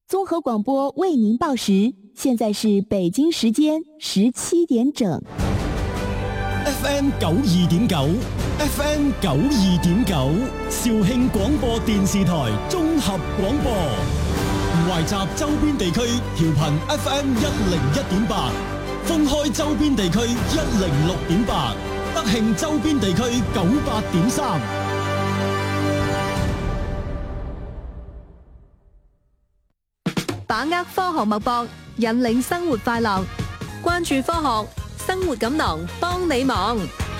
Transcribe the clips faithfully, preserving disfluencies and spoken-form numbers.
综合广播为您报时，现在是北京时间十七点整。 F M 九二點九 ，F M 九二點九，肇慶廣播電視台綜合廣播，懷集周邊地區調頻 F M 一零一點八，封開周邊地區一零六點八，德慶周邊地區九八點三。 把握科學脈搏，引領生活快樂，關注科學，生活錦囊幫你忙。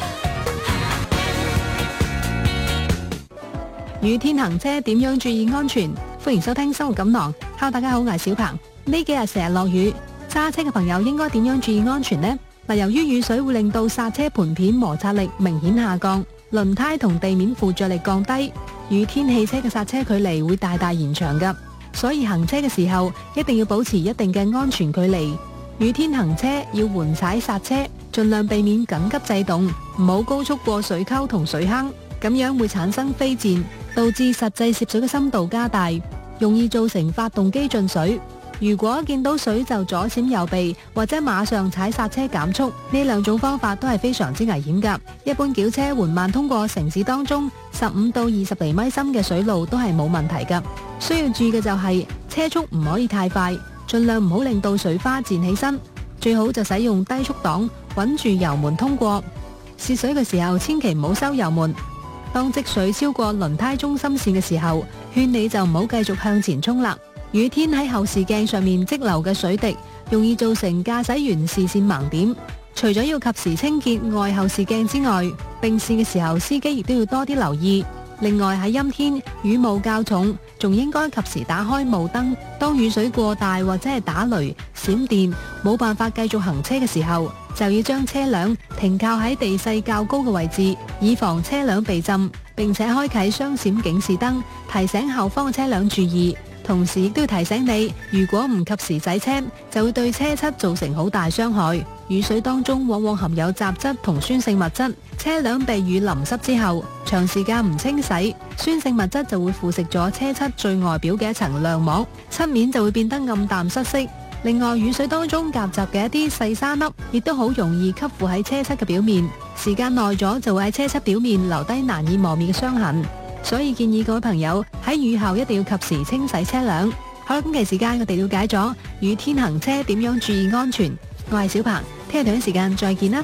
雨天行車點樣注意安全？歡迎收聽生活錦囊。Hello，大家好，我係小鵬。呢幾日成日落雨，揸車嘅朋友應該點樣注意安全呢？嗱，由於雨水會令到剎車盤片摩擦力明顯下降，輪胎同地面附着力降低，雨天汽車嘅剎車距離會大大延長㗎。所以行車嘅時候一定要保持一定嘅安全距離。雨天行車要緩踩剎車，盡量避免緊急制動，唔好高速過水溝同水坑，咁樣會產生飛濺，導致實際涉水嘅深度加大，容易造成發動機進水。如果見到水就左閃右避，或者馬上踩剎車減速，呢兩種方法都係非常之危險㗎。一般轎車緩慢通過城市當中十五到二十厘米深嘅水路都係冇問題㗎。需要注意嘅就係車速唔可以太快，盡量唔好令到水花濺起身，最好就使用低速檔，穩住油門通過。涉水嘅時候千祈唔好收油門。當積水超過輪胎中心線嘅時候，勸你就唔好繼續向前衝啦。雨天喺後視鏡上面積留嘅水滴，容易造成駕駛員視線盲點。除咗要及時清潔外後視鏡之外，並線嘅時候司機亦都要多啲留意。另外喺陰天雨霧較重，仲應該及時打開霧燈。當雨水過大或者係打雷、閃電，冇辦法繼續行車嘅時候，就要將車輛停靠喺地勢較高嘅位置，以防車輛被浸，並且開啟雙閃警示燈，提醒後方嘅車輛注意。同時亦都要提醒你，如果唔及時洗車，就會對車漆造成好大傷害。雨水當中往往含有雜質同酸性物質，車輛被雨淋濕之後，長時間唔清洗，酸性物質就會腐蝕咗車漆最外表嘅一層亮膜，漆面就會變得暗淡失色。另外，雨水當中夾雜嘅一啲細沙粒，亦都好容易吸附喺車漆嘅表面，時間耐咗就會喺車漆表面留低難以磨滅嘅傷痕。所以建議各位朋友喺雨後一定要及時清洗車輛。好啦，今期時間我哋了解咗雨天行車點樣注意安全。我係小鵬，聽日同一時間再見啦。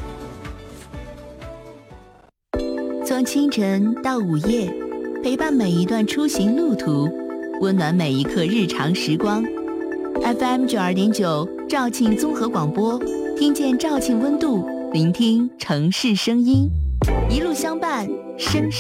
從清晨到午夜，陪伴每一段出行路途，溫暖每一刻日常時光。F M 九二點九肇慶綜合廣播，聽見肇慶溫度，聆聽城市聲音，一路相伴，聲聲